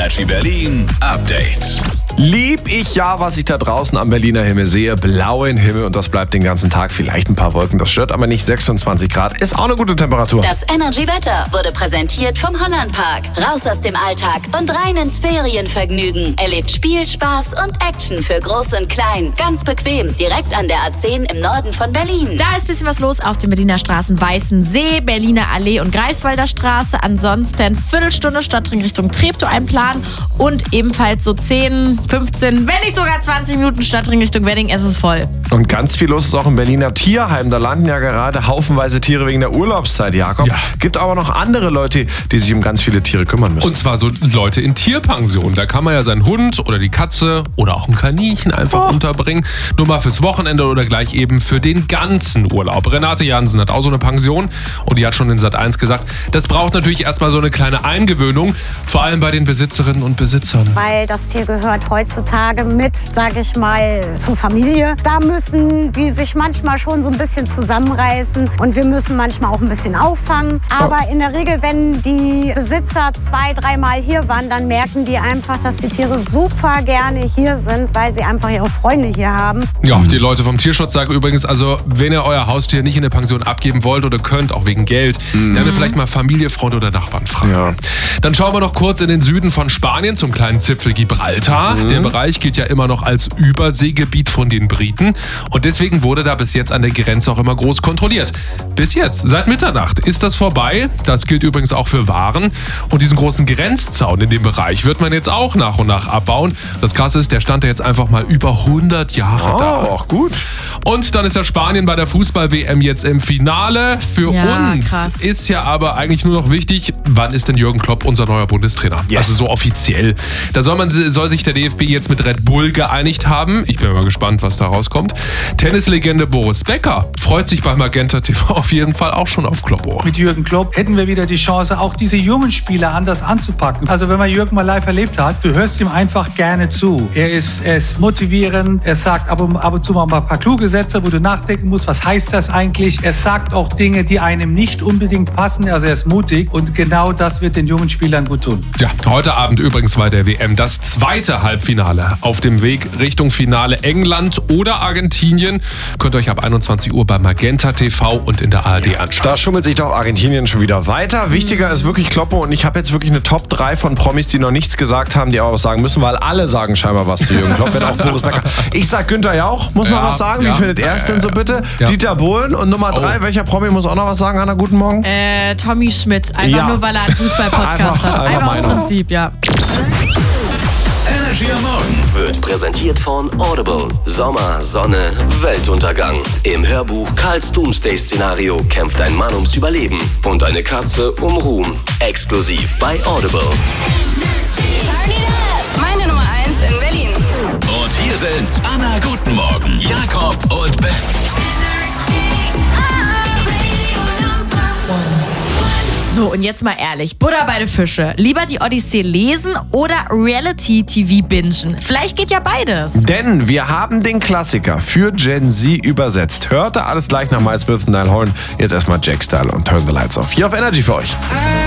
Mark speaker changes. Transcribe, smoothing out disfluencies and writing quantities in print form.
Speaker 1: Energy Berlin Update.
Speaker 2: Lieb ich ja, was ich da draußen am Berliner Himmel sehe. Blauen Himmel und das bleibt den ganzen Tag. Vielleicht ein paar Wolken, das stört aber nicht. 26 Grad ist auch eine gute Temperatur.
Speaker 3: Das Energy-Wetter wurde präsentiert vom Hollandpark. Raus aus dem Alltag und rein ins Ferienvergnügen. Erlebt Spiel, Spaß und Action für Groß und Klein. Ganz bequem, direkt an der A10 im Norden von Berlin.
Speaker 4: Da ist ein bisschen was los auf den Berliner Straßen Weißensee, Berliner Allee und Greifswalder Straße. Ansonsten Viertelstunde Stadtring Richtung Treptow einplanen und ebenfalls so 10, 15, wenn nicht sogar 20 Minuten Stadtring Richtung Wedding. Es ist voll.
Speaker 2: Und ganz viel los ist auch im Berliner Tierheim. Da landen ja gerade haufenweise Tiere wegen der Urlaubszeit, Jakob.
Speaker 5: Ja.
Speaker 2: Gibt aber noch andere Leute, die sich um ganz viele Tiere kümmern müssen.
Speaker 5: Und zwar so Leute in Tierpensionen. Da kann man ja seinen Hund oder die Katze oder auch ein Kaninchen einfach unterbringen. Nur mal fürs Wochenende oder gleich eben für den ganzen Urlaub. Renate Jansen hat auch so eine Pension und die hat schon in Sat.1 gesagt, das braucht natürlich erstmal so eine kleine Eingewöhnung, vor allem bei den Besitzerinnen und Besitzern.
Speaker 6: Weil das Tier gehört heutzutage mit, sage ich mal, zur Familie. Da müssen die sich manchmal schon so ein bisschen zusammenreißen und wir müssen manchmal auch ein bisschen auffangen. Aber in der Regel, wenn die Besitzer 2-3 Mal hier waren, dann merken die einfach, dass die Tiere super gerne hier sind, weil sie einfach ihre Freunde hier haben.
Speaker 5: Ja, die Leute vom Tierschutz sagen übrigens, also wenn ihr euer Haustier nicht in der Pension abgeben wollt oder könnt, auch wegen Geld, dann ihr vielleicht mal Familie, Freunde oder Nachbarn fragen.
Speaker 2: Ja.
Speaker 5: Dann schauen wir noch kurz in den Süden von Spanien zum kleinen Zipfel Gibraltar. Der Bereich gilt ja immer noch als Überseegebiet von den Briten und deswegen wurde da bis jetzt an der Grenze auch immer groß kontrolliert. Bis jetzt, seit Mitternacht ist das vorbei. Das gilt übrigens auch für Waren und diesen großen Grenzzaun in dem Bereich wird man jetzt auch nach und nach abbauen. Das Krasse ist, der stand ja jetzt einfach mal über 100 Jahre da.
Speaker 2: auch gut.
Speaker 5: Und dann ist ja Spanien bei der Fußball-WM jetzt im Finale. Für uns
Speaker 4: krass.
Speaker 5: ist ja aber eigentlich nur noch wichtig, wann ist denn Jürgen Klopp unser neuer Bundestrainer?
Speaker 2: Yes.
Speaker 5: Also so offiziell. Da soll sich der DFB jetzt mit Red Bull geeinigt haben. Ich bin mal gespannt, was da rauskommt. Tennislegende Boris Becker freut sich bei Magenta TV auf jeden Fall auch schon auf Kloppo.
Speaker 7: Mit Jürgen Klopp hätten wir wieder die Chance, auch diese jungen Spieler anders anzupacken. Also wenn man Jürgen mal live erlebt hat, du hörst ihm einfach gerne zu. Er ist motivierend, er sagt ab und zu mal ein paar kluge Sätze, wo du nachdenken musst, was heißt das eigentlich? Er sagt auch Dinge, die einem nicht unbedingt passen, also er ist mutig und genau das wird den jungen Spielern gut tun.
Speaker 5: Ja, heute Abend übrigens bei der WM das zweite Halbfinale. Auf dem Weg Richtung Finale England oder Argentinien. Könnt ihr euch ab 21 Uhr bei Magenta TV und in der ARD anschauen.
Speaker 2: Da schummelt sich doch Argentinien schon wieder weiter. Wichtiger ist wirklich Kloppo und ich habe jetzt wirklich eine Top 3 von Promis, die noch nichts gesagt haben, die auch was sagen müssen, weil alle sagen scheinbar was zu Jürgen Klopp, wenn auch Boris Becker. Ich sag Günther Jauch, muss noch was sagen. Wie findet er es denn so bitte?
Speaker 5: Ja.
Speaker 2: Dieter Bohlen und Nummer 3, welcher Promi muss auch noch was sagen? Hanna, guten Morgen.
Speaker 4: Tommy Schmidt, einfach nur, weil er einen Fußball-Podcast hat. Einfach aus
Speaker 2: Meinung.
Speaker 4: Prinzip, ja.
Speaker 1: Energy am Morgen
Speaker 8: Wird präsentiert von Audible. Sommer, Sonne, Weltuntergang. Im Hörbuch Karls Doomsday-Szenario kämpft ein Mann ums Überleben und eine Katze um Ruhm. Exklusiv bei Audible.
Speaker 3: Meine Nummer 1 in Berlin.
Speaker 1: und hier sind Anna, guten Morgen, Jakob und Ben.
Speaker 4: So, und jetzt mal ehrlich, Butter bei den Fische. Lieber die Odyssee lesen oder Reality-TV bingen? Vielleicht geht ja beides.
Speaker 2: Denn wir haben den Klassiker für Gen Z übersetzt. Hörte alles gleich nach Miles Smith und Niall Horan. Jetzt erstmal Jack Style und Turn the Lights Off. Hier auf Energy für euch.